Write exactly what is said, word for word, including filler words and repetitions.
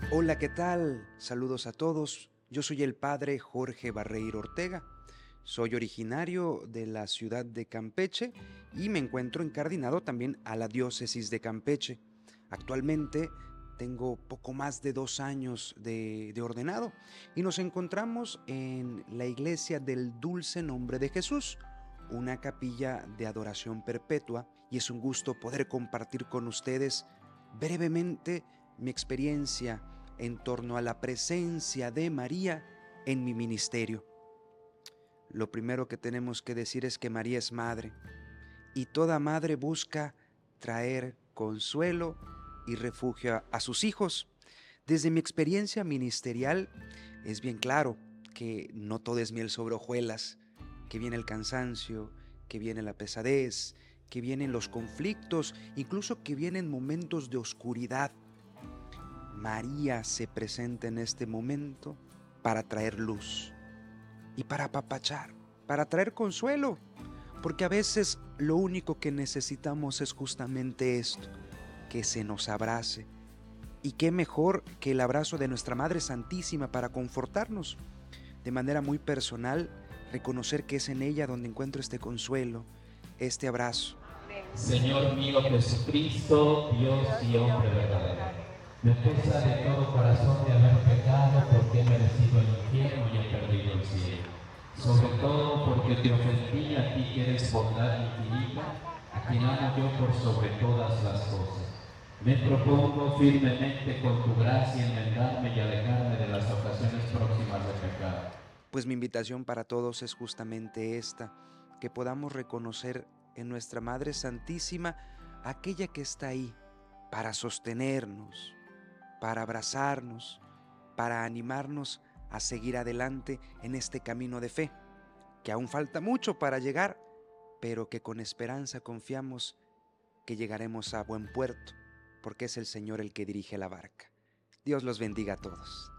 Hola, ¿qué tal? Saludos a todos. Yo soy el padre Jorge Barreiro Ortega. Soy originario de la ciudad de Campeche y me encuentro encardinado también a la diócesis de Campeche. Actualmente tengo poco más de dos años de, de ordenado y nos encontramos en la iglesia del Dulce Nombre de Jesús, una capilla de adoración perpetua, y es un gusto poder compartir con ustedes brevemente mi experiencia en torno a la presencia de María en mi ministerio. Lo primero que tenemos que decir es que María es madre y toda madre busca traer consuelo y refugio a, a sus hijos. Desde mi experiencia ministerial es bien claro que no todo es miel sobre hojuelas, que viene el cansancio, que viene la pesadez, que vienen los conflictos, incluso que vienen momentos de oscuridad. María se presenta en este momento para traer luz y para apapachar, para traer consuelo, porque a veces lo único que necesitamos es justamente esto, que se nos abrace. Y qué mejor que el abrazo de nuestra Madre Santísima para confortarnos. De manera muy personal, reconocer que es en ella donde encuentro este consuelo, este abrazo. Señor mío Jesucristo, Dios y hombre verdadero, me pesa de todo corazón de haber pecado porque he merecido el infierno y he perdido el cielo. Sobre todo porque te ofendí a ti que eres bondad infinita, a quien amo yo por sobre todas las cosas. Me propongo firmemente con tu gracia enmendarme y alejarme de las ocasiones próximas de pecar. Pues mi invitación para todos es justamente esta, que podamos reconocer en nuestra Madre Santísima aquella que está ahí para sostenernos, para abrazarnos, para animarnos a seguir adelante en este camino de fe, que aún falta mucho para llegar, pero que con esperanza confiamos que llegaremos a buen puerto, porque es el Señor el que dirige la barca. Dios los bendiga a todos.